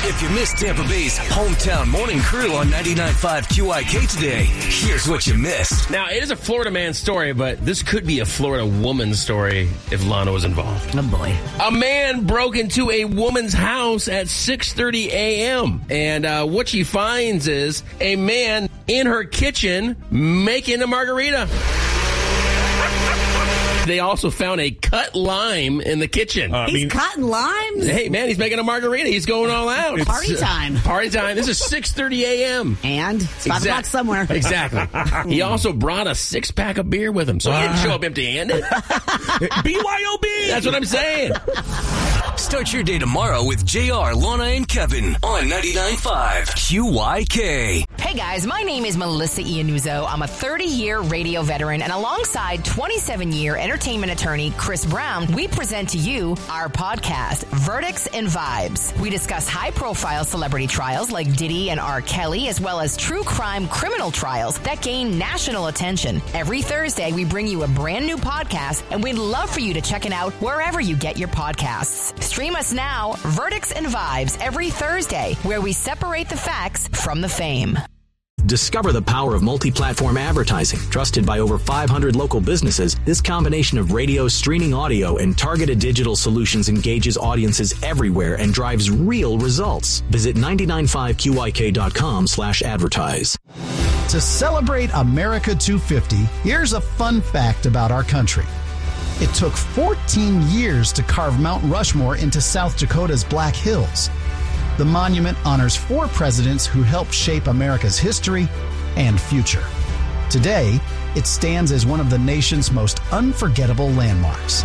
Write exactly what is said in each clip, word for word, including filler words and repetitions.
If you missed Tampa Bay's hometown morning crew on ninety-nine point five Q I K today, here's what you missed. Now, it is a Florida man story, but this could be a Florida woman story if Lana was involved. Oh, boy. A man broke into a woman's house at six thirty a.m. And uh, what she finds is a man in her kitchen making a margarita. They also found a cut lime in the kitchen. Uh, he's I mean, cutting limes? Hey, man, he's making a margarita. He's going all out. Party time. Uh, party time. This is six thirty a.m. And it's five o'clock somewhere. Exactly. He also brought a six-pack of beer with him, so wow. He didn't show up empty-handed. B Y O B! That's what I'm saying. Start your day tomorrow with J R, Lana, and Kevin on ninety-nine point five Q Y K. Hey guys, my name is Melissa Iannuzzo. I'm a thirty-year radio veteran, and alongside twenty-seven-year entertainment attorney Chris Brown, we present to you our podcast, Verdicts and Vibes. We discuss high-profile celebrity trials like Diddy and R. Kelly, as well as true crime criminal trials that gain national attention. Every Thursday, we bring you a brand new podcast, and we'd love for you to check it out wherever you get your podcasts. Stream us now, Verdicts and Vibes, every Thursday, where we separate the facts from the fame. Discover the power of multi-platform advertising. Trusted by over five hundred local businesses, this combination of radio, streaming audio, and targeted digital solutions engages audiences everywhere and drives real results. Visit ninety-nine point five Q I K dot com slash advertise. To celebrate America two fifty, here's a fun fact about our country. It took fourteen years to carve Mount Rushmore into South Dakota's Black Hills. The monument honors four presidents who helped shape America's history and future. Today, it stands as one of the nation's most unforgettable landmarks.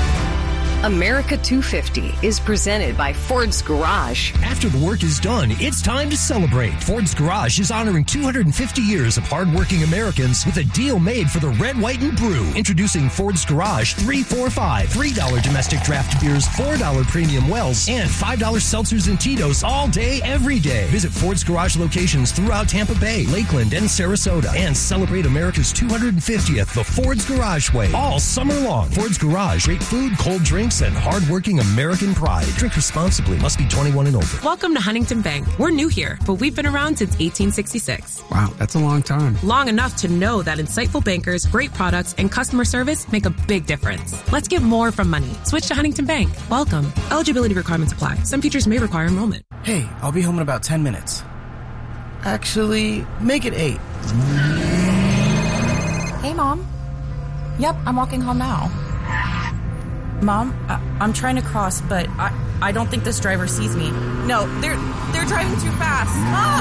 America two fifty is presented by Ford's Garage. After the work is done, it's time to celebrate. Ford's Garage is honoring two hundred fifty years of hardworking Americans with a deal made for the red, white, and brew. Introducing Ford's Garage three four five. three dollars domestic draft beers, four dollars premium wells, and five dollars seltzers and Tito's all day, every day. Visit Ford's Garage locations throughout Tampa Bay, Lakeland, and Sarasota, and celebrate America's two hundred fiftieth the Ford's Garage way all summer long. Ford's Garage, great food, cold drinks, and hardworking American pride. Drink responsibly. Must be twenty-one and over. Welcome to Huntington Bank. We're new here, but we've been around since eighteen sixty-six. Wow, that's a long time. Long enough to know that insightful bankers, great products, and customer service make a big difference. Let's get more from money. Switch to Huntington Bank. Welcome. Eligibility requirements apply. Some features may require enrollment. Hey, I'll be home in about ten minutes. Actually, make it eight. Hey, Mom. Yep, I'm walking home now. Mom, I- I'm trying to cross, but I-, I don't think this driver sees me. No, they're they're driving too fast. Mom!